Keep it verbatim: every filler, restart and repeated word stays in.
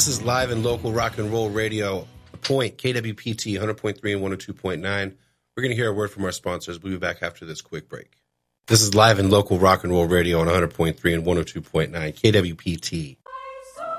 This is live and local rock and roll radio. The Point, K W P T, one hundred point three and one oh two point nine. We're going to hear a word from our sponsors. We'll be back after this quick break. This is live and local rock and roll radio on one hundred point three and one oh two point nine, K W P T.